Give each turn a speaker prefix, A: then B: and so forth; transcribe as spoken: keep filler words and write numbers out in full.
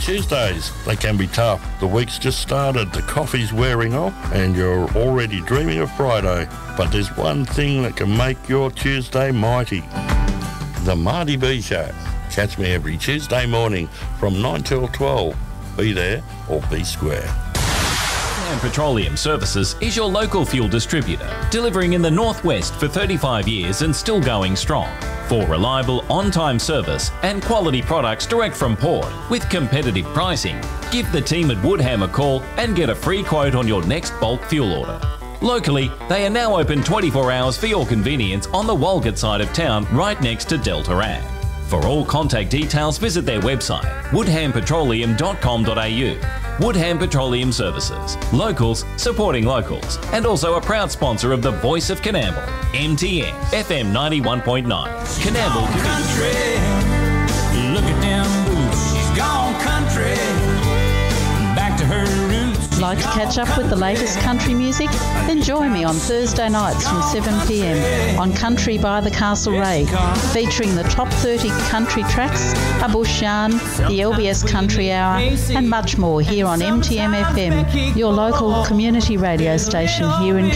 A: Tuesdays, they can be tough. The week's just started, the coffee's wearing off, and you're already dreaming of Friday. But there's one thing that can make your Tuesday mighty. The Marty B Show. Catch me every Tuesday morning from nine till twelve. Be there or be square.
B: Woodham Petroleum Services is your local fuel distributor, delivering in the northwest for thirty-five years and still going strong. For reliable, on-time service and quality products direct from port with competitive pricing, give the team at Woodham a call and get a free quote on your next bulk fuel order. Locally, they are now open twenty-four hours for your convenience on the Walgett side of town, right next to Delta Ag. For all contact details, visit their website, woodham petroleum dot com dot a u. Woodham Petroleum Services. Locals supporting locals. And also a proud sponsor of the Voice of Coonamble, M T N, F M ninety-one point nine. Coonamble Community.
C: Look at them boots. She's gone country. Back to her roots.
D: Like to catch up with the latest country music? Then join me on Thursday nights from seven p m on Country by the Castlereagh, featuring the top thirty country tracks, a bush yarn, the L B S Country Hour, and much more here on M T M F M, your local community radio station here in